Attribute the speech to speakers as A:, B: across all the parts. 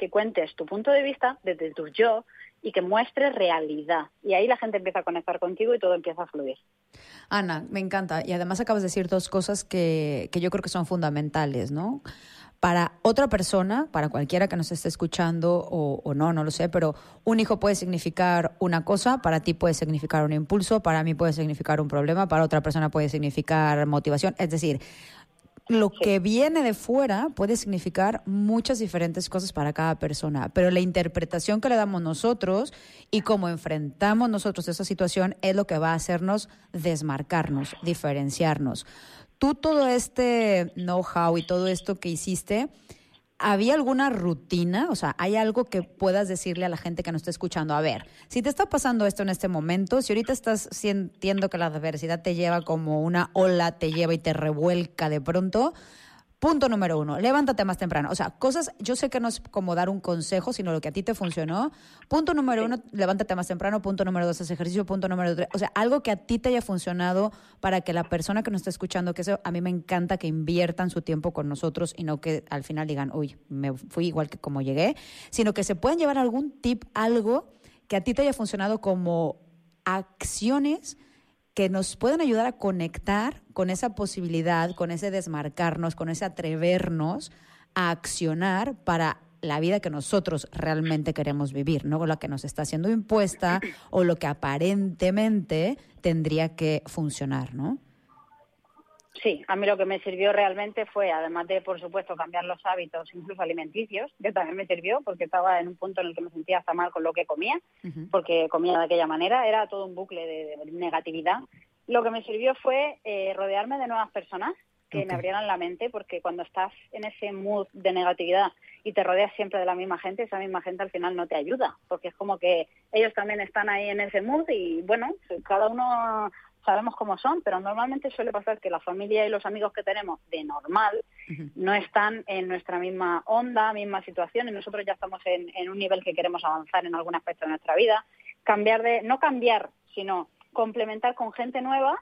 A: que cuentes tu punto de vista desde tu yo y que muestres realidad. Y ahí la gente empieza a conectar contigo y todo empieza a fluir.
B: Ana, me encanta. Y además acabas de decir dos cosas que yo creo que son fundamentales, ¿no? Para otra persona, para cualquiera que nos esté escuchando o no, no lo sé, pero un hijo puede significar una cosa, para ti puede significar un impulso, para mí puede significar un problema, para otra persona puede significar motivación. Es decir, lo que viene de fuera puede significar muchas diferentes cosas para cada persona, pero la interpretación que le damos nosotros y cómo enfrentamos nosotros esa situación es lo que va a hacernos desmarcarnos, diferenciarnos. Tú todo este know-how y todo esto que hiciste, ¿había alguna rutina? O sea, ¿hay algo que puedas decirle a la gente que nos está escuchando? A ver, si te está pasando esto en este momento, si ahorita estás sintiendo que la adversidad te lleva como una ola, te lleva y te revuelca de pronto, punto número 1, levántate más temprano. O sea, cosas, yo sé que no es como dar un consejo, sino lo que a ti te funcionó. Punto número 1, levántate más temprano. Punto número 2, haz ejercicio. Punto número 3, o sea, algo que a ti te haya funcionado para que la persona que nos está escuchando, que eso a mí me encanta, que inviertan su tiempo con nosotros y no que al final digan, uy, me fui igual que como llegué, sino que se pueden llevar algún tip, algo que a ti te haya funcionado como acciones que nos pueden ayudar a conectar con esa posibilidad, con ese desmarcarnos, con ese atrevernos a accionar para la vida que nosotros realmente queremos vivir, no la que nos está siendo impuesta o lo que aparentemente tendría que funcionar, ¿no?
A: Sí, a mí lo que me sirvió realmente fue, además de, por supuesto, cambiar los hábitos, incluso alimenticios, que también me sirvió, porque estaba en un punto en el que me sentía hasta mal con lo que comía, porque comía de aquella manera, era todo un bucle de negatividad. Lo que me sirvió fue rodearme de nuevas personas que me abrieran la mente, porque cuando estás en ese mood de negatividad y te rodeas siempre de la misma gente, esa misma gente al final no te ayuda, porque es como que ellos también están ahí en ese mood y, bueno, cada uno sabemos cómo son, pero normalmente suele pasar que la familia y los amigos que tenemos de normal no están en nuestra misma onda, misma situación, y nosotros ya estamos en un nivel que queremos avanzar en algún aspecto de nuestra vida. No cambiar, sino complementar con gente nueva,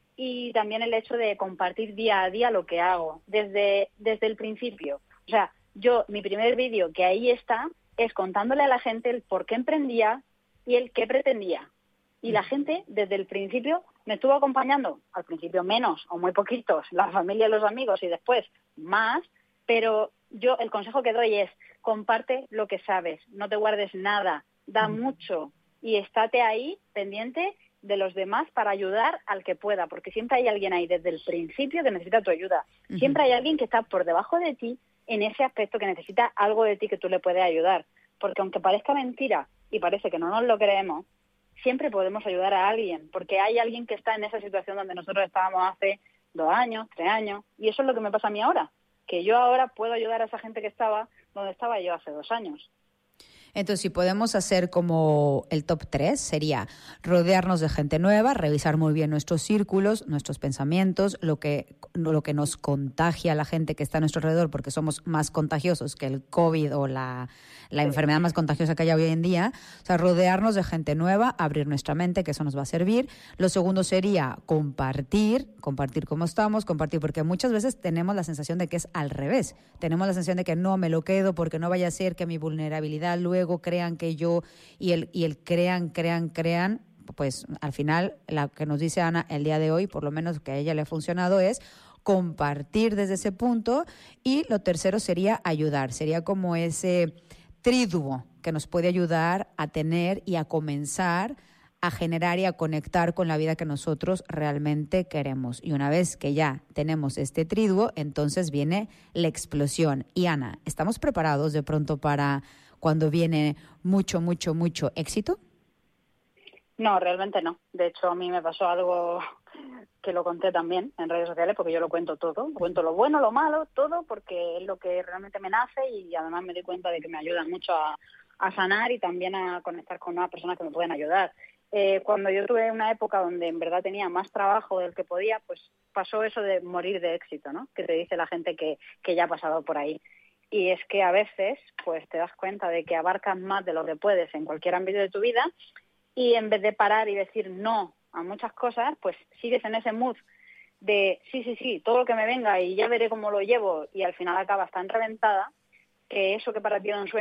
A: y también el hecho de compartir día a día lo que hago, desde el principio. O sea, mi primer vídeo, que ahí está, es contándole a la gente el por qué emprendía y el qué pretendía. Y la gente, desde el principio, me estuvo acompañando, al principio menos o muy poquitos, la familia y los amigos, y después más, pero yo el consejo que doy es, comparte lo que sabes, no te guardes nada, da mucho y estate ahí pendiente de los demás para ayudar al que pueda, porque siempre hay alguien ahí desde el principio que necesita tu ayuda. Siempre hay alguien que está por debajo de ti en ese aspecto, que necesita algo de ti que tú le puedes ayudar, porque aunque parezca mentira y parece que no nos lo creemos, siempre podemos ayudar a alguien, porque hay alguien que está en esa situación donde nosotros estábamos hace 2 años, 3 años, y eso es lo que me pasa a mí ahora, que yo ahora puedo ayudar a esa gente que estaba donde estaba yo hace 2 años.
B: Entonces, si podemos hacer como el top 3, sería rodearnos de gente nueva, revisar muy bien nuestros círculos, nuestros pensamientos, lo que nos contagia a la gente que está a nuestro alrededor, porque somos más contagiosos que el COVID o la enfermedad más contagiosa que hay hoy en día. O sea, rodearnos de gente nueva, abrir nuestra mente, que eso nos va a servir. Lo segundo sería compartir cómo estamos, porque muchas veces tenemos la sensación de que es al revés. Tenemos la sensación de que no me lo quedo porque no vaya a ser que mi vulnerabilidad luego crean que yo y el crean, pues al final la que nos dice Ana el día de hoy, por lo menos que a ella le ha funcionado, es compartir desde ese punto. Y lo tercero sería ayudar, sería como ese triduo que nos puede ayudar a tener y a comenzar a generar y a conectar con la vida que nosotros realmente queremos. Y una vez que ya tenemos este triduo, entonces viene la explosión. Y Ana, ¿estamos preparados de pronto para cuando viene mucho, mucho, mucho éxito?
A: No, realmente no. De hecho, a mí me pasó algo que lo conté también en redes sociales, porque yo lo cuento todo. Cuento lo bueno, lo malo, todo, porque es lo que realmente me nace, y además me di cuenta de que me ayuda mucho a sanar y también a conectar con nuevas personas que me pueden ayudar. Cuando yo tuve una época donde en verdad tenía más trabajo del que podía, pues pasó eso de morir de éxito, ¿no? Que te dice la gente que ya ha pasado por ahí. Y es que a veces pues te das cuenta de que abarcas más de lo que puedes en cualquier ámbito de tu vida, y en vez de parar y decir no a muchas cosas, pues sigues en ese mood de sí, todo lo que me venga y ya veré cómo lo llevo, y al final acabas tan reventada que eso que para ti era un sueño